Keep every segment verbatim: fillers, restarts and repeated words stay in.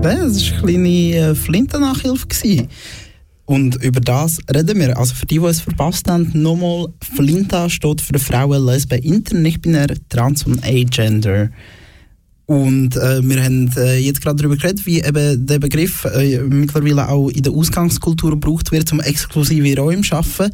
Nein, das war eine kleine Flinta-Nachhilfe. Und über das reden wir. Also für die, die es verpasst haben, nochmal, Flinta steht für Frauen, Lesben, Inter, nicht-binär, Trans und Agender. Und äh, wir haben äh, jetzt gerade darüber geredet, wie eben der Begriff äh, mittlerweile auch in der Ausgangskultur gebraucht wird, um exklusive Räume zu schaffen.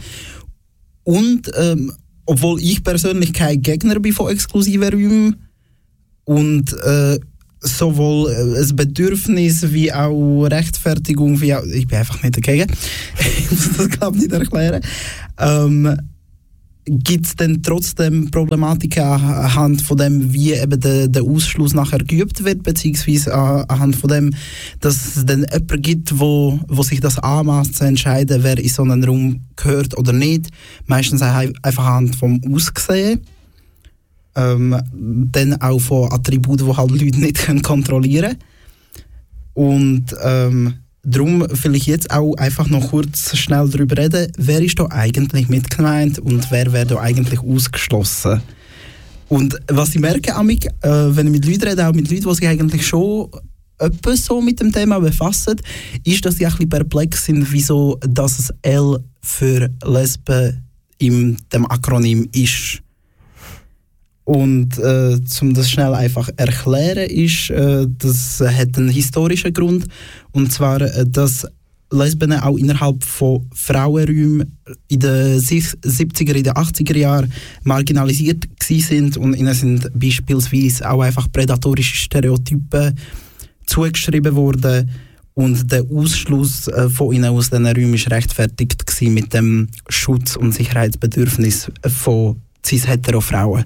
Und ähm, obwohl ich persönlich kein Gegner bin von exklusiven Räumen und äh, sowohl ein Bedürfnis wie auch Rechtfertigung, wie auch, ich bin einfach nicht dagegen, ich muss das glaube ich nicht erklären, ähm, gibt es dann trotzdem Problematiken anhand von dem, wie eben der, der Ausschluss nachher geübt wird, beziehungsweise anhand von dem, dass es dann jemanden gibt, wo, wo sich das anmaßt zu entscheiden, wer in so einen Raum gehört oder nicht, meistens einfach anhand vom Aussehen. Ähm, dann auch von Attributen, die halt Leute nicht können kontrollieren können. Und ähm, darum will ich jetzt auch einfach noch kurz schnell darüber reden, wer ist da eigentlich mit gemeint und wer wird da eigentlich ausgeschlossen. Und was ich merke, amig, äh, wenn ich mit Leuten rede, auch mit Leuten, die sich eigentlich schon etwas so mit dem Thema befassen, ist, dass sie ein bisschen perplex sind, wieso das L für Lesben in dem Akronym ist. Und äh, um das schnell einfach erklären, ist, äh, das hat einen historischen Grund. Und zwar, äh, dass Lesben auch innerhalb von Frauenräumen in den siebziger, in den achtziger Jahren marginalisiert waren und ihnen sind beispielsweise auch einfach prädatorische Stereotypen zugeschrieben worden. Und der Ausschluss äh, von ihnen aus diesen Räumen war rechtfertigt gewesen mit dem Schutz- und Sicherheitsbedürfnis von cis-hetero-Frauen.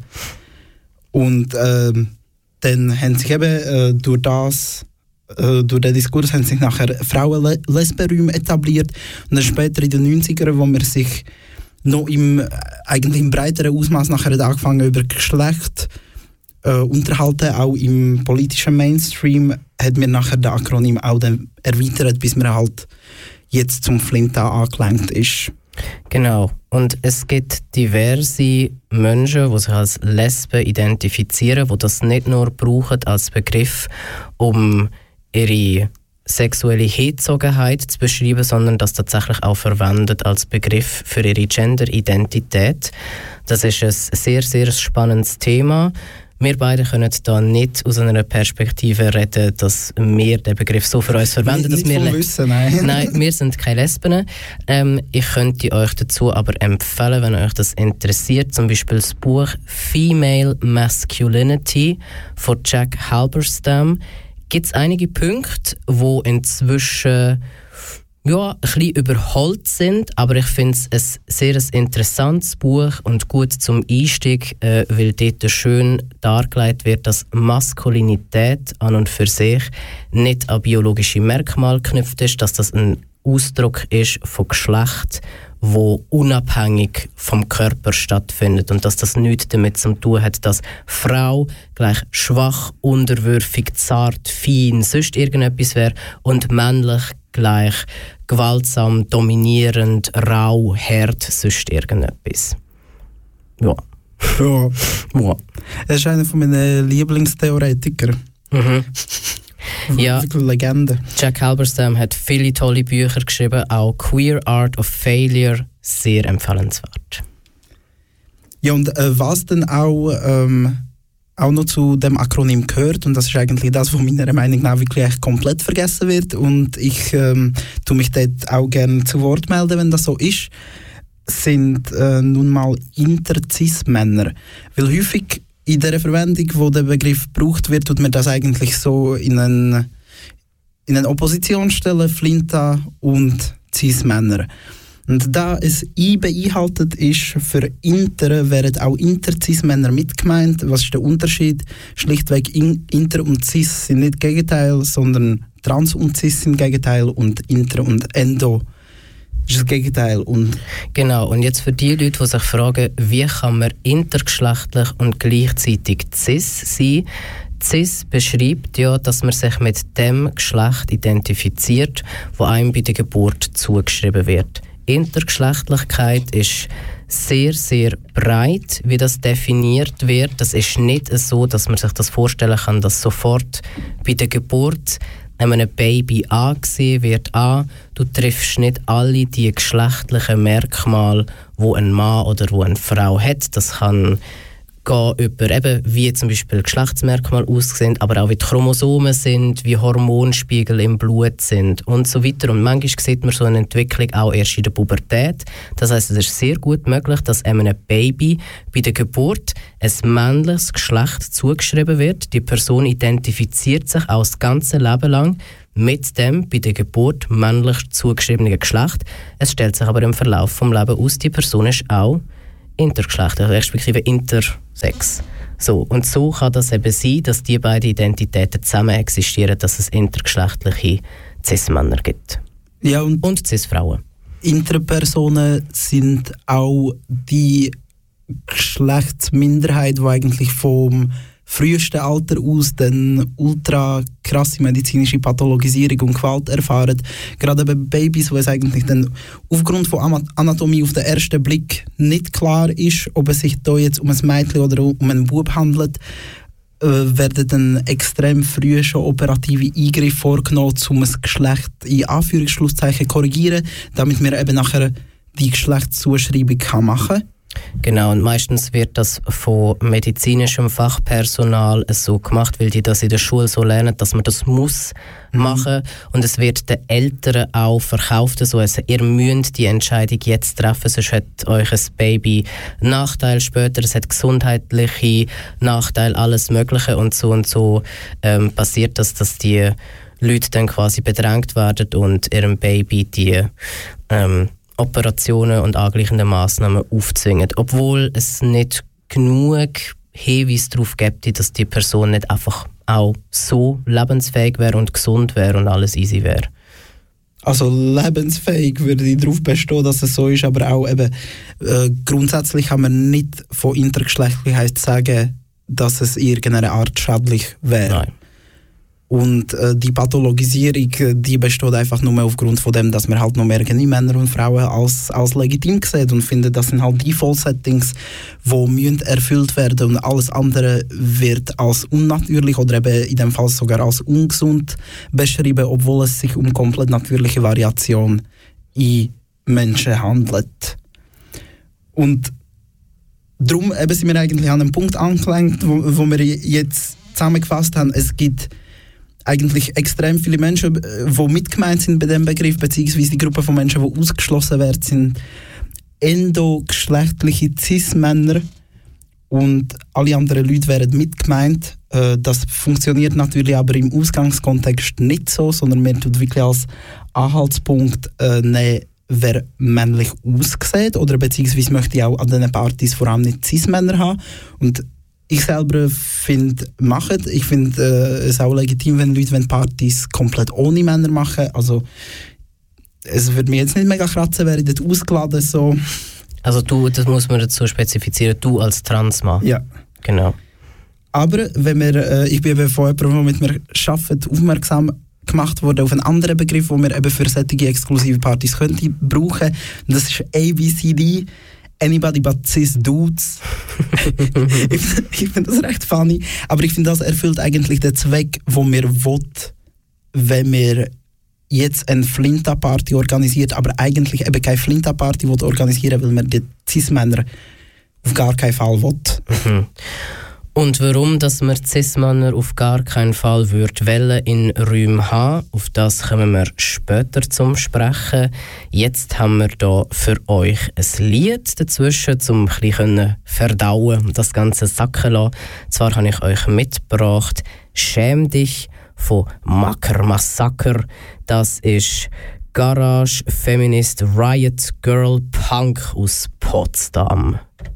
Und äh, dann haben sich eben äh, durch das, äh, durch den Diskurs haben sich nachher Frauen-Lesben-Räume etabliert. Und dann später in den neunzigern, wo man sich noch im, eigentlich im breiteren Ausmaß nachher angefangen über Geschlecht äh, unterhalten, auch im politischen Mainstream, hat mir nachher das Akronym auch dann erweitert, bis man halt jetzt zum Flinta angelangt ist. Genau. Und es gibt diverse Menschen, die sich als Lesben identifizieren, die das nicht nur brauchen als Begriff, um ihre sexuelle Hingezogenheit zu beschreiben, sondern das tatsächlich auch verwendet als Begriff für ihre Gender-Identität. Das ist ein sehr, sehr spannendes Thema. Wir beide können da nicht aus einer Perspektive reden, dass wir den Begriff so für uns verwenden. Nicht, dass wir nicht wissen, nein. Nein, wir sind keine Lesben. Ähm, ich könnte euch dazu aber empfehlen, wenn euch das interessiert, zum Beispiel das Buch Female Masculinity von Jack Halberstam. Gibt es einige Punkte, die inzwischen ja, ein bisschen überholt sind, aber ich finde es ein sehr interessantes Buch und gut zum Einstieg, äh, weil dort schön dargelegt wird, dass Maskulinität an und für sich nicht an biologische Merkmale geknüpft ist, dass das ein Ausdruck ist von Geschlecht, wo unabhängig vom Körper stattfindet und dass das nichts damit zu tun hat, dass Frau gleich schwach, unterwürfig, zart, fein, sonst irgendetwas wäre und männlich gleich gewaltsam, dominierend, rau, hart, sonst irgendetwas. Ja. Ja. Ja. Er ist einer von meinen Lieblingstheoretikern. Mhm. Ja, Legende. Jack Halberstam hat viele tolle Bücher geschrieben, auch Queer Art of Failure, sehr empfehlenswert. Ja, und äh, was denn auch, ähm, auch noch zu dem Akronym gehört, und das ist eigentlich das, was meiner Meinung nach wirklich komplett vergessen wird, und ich ähm, tue mich dort auch gerne zu Wort melden, wenn das so ist, sind äh, nun mal Inter-Cis-Männer. Weil häufig in der Verwendung, wo der Begriff gebraucht wird, tut man das eigentlich so in eine, in eine Opposition stellen, Flinta und Cis-Männer. Und da es I beinhaltet ist, für Inter wären auch Inter-Cis-Männer mitgemeint. Was ist der Unterschied? Schlichtweg in, Inter und Cis sind nicht Gegenteil, sondern Trans und Cis sind Gegenteil und Inter und Endo ist das Gegenteil. Und genau, und jetzt für die Leute, die sich fragen, wie kann man intergeschlechtlich und gleichzeitig cis sein? Cis beschreibt ja, dass man sich mit dem Geschlecht identifiziert, wo einem bei der Geburt zugeschrieben wird. Intergeschlechtlichkeit ist sehr, sehr breit, wie das definiert wird. Das ist nicht so, dass man sich das vorstellen kann, dass sofort bei der Geburt einem Baby angesehen wird an, du triffst nicht alle die geschlechtlichen Merkmale, wo ein Mann oder wo eine Frau hat. Das kann gehen über eben, wie zum Beispiel Geschlechtsmerkmale aussehen, aber auch wie die Chromosomen sind, wie Hormonspiegel im Blut sind und so weiter. Und manchmal sieht man so eine Entwicklung auch erst in der Pubertät. Das heisst, es ist sehr gut möglich, dass einem Baby bei der Geburt ein männliches Geschlecht zugeschrieben wird. Die Person identifiziert sich auch das ganze Leben lang mit dem bei der Geburt männlich zugeschriebenen Geschlecht. Es stellt sich aber im Verlauf des Lebens aus, die Person ist auch intergeschlechtlich, respektive intersex. So, und so kann das eben sein, dass die beiden Identitäten zusammen existieren, dass es intergeschlechtliche Cis-Männer gibt. Ja, und, und Cis-Frauen. Interpersonen sind auch die Geschlechtsminderheit, die eigentlich vom frühesten Alter aus dann ultra krasse medizinische Pathologisierung und Gewalt erfahren. Gerade bei Babys, wo es eigentlich dann aufgrund von Anatomie auf den ersten Blick nicht klar ist, ob es sich da jetzt um ein Mädchen oder um einen Bub handelt, äh, werden dann extrem früh schon operative Eingriffe vorgenommen, um das Geschlecht in Anführungsschlusszeichen korrigieren, damit wir eben nachher die Geschlechtszuschreibung kann machen kann. Genau, und meistens wird das von medizinischem Fachpersonal so gemacht, weil die das in der Schule so lernen, dass man das muss mhm. machen. Und es wird den Eltern auch verkauft, so also ihr müsst die Entscheidung jetzt treffen, sonst hat euch ein Baby Nachteil später, es hat gesundheitliche Nachteile, alles Mögliche und so und so ähm, passiert das, dass die Leute dann quasi bedrängt werden und ihrem Baby die ähm, Operationen und angleichende Massnahmen aufzwingen, obwohl es nicht genug Hinweise darauf gibt, dass die Person nicht einfach auch so lebensfähig wäre und gesund wäre und alles easy wäre. Also lebensfähig würde ich darauf bestehen, dass es so ist, aber auch eben äh, grundsätzlich kann man nicht von Intergeschlechtlichkeit sagen, dass es irgendeine Art schädlich wäre. Nein. Und äh, die Pathologisierung, die besteht einfach nur aufgrund von dem, dass man halt noch mehr Männer und Frauen als, als legitim sieht und findet, das sind halt die Vollsettings, die müssen erfüllt werden und alles andere wird als unnatürlich oder eben in dem Fall sogar als ungesund beschrieben, obwohl es sich um komplett natürliche Variation in Menschen handelt. Und darum eben sind wir eigentlich an einem Punkt angelangt, wo, wo wir jetzt zusammengefasst haben, es gibt eigentlich extrem viele Menschen, die mitgemeint sind bei diesem Begriff, beziehungsweise die Gruppe von Menschen, die ausgeschlossen werden, sind endogeschlechtliche Cis-Männer und alle anderen Leute werden mitgemeint. Das funktioniert natürlich aber im Ausgangskontext nicht so, sondern man tut wirklich als Anhaltspunkt nehmen, wer männlich aussieht, oder beziehungsweise möchte ich auch an diesen Partys vor allem nicht Cis-Männer haben. Und ich selber finde, machen. Ich finde äh, es auch legitim, wenn Leute wenn Partys komplett ohne Männer machen. Also es würde mir jetzt nicht mega kratzen, wäre ich dort ausgeladen. So. Also du, das muss man dazu spezifizieren, du als Transmann. Ja. Genau. Aber wenn wir, äh, ich bin eben von jemandem, der mit mir arbeitet, aufmerksam gemacht worden auf einen anderen Begriff, den wir eben für solche exklusive Partys könnte brauchen. Und das ist A B C D. Anybody but cis dudes. ich ich finde das recht funny. Aber ich finde, das erfüllt eigentlich den Zweck, den wir wollen, wenn wir jetzt eine Flinta-Party organisiert, aber eigentlich eben keine Flinta-Party organisieren, weil man die Cis-Männer auf gar keinen Fall will. Mhm. Und warum, dass man Cis-Männer auf gar keinen Fall würde wollen in Räumen haben, auf das kommen wir später zum Sprechen. Jetzt haben wir hier für euch ein Lied dazwischen, um ein bisschen verdauen und das Ganze sacken lassen. Zwar habe ich euch mitgebracht «Schäm dich» von Macker Massaker. Das ist Garage, Feminist, Riot, Girl, Punk aus Potsdam.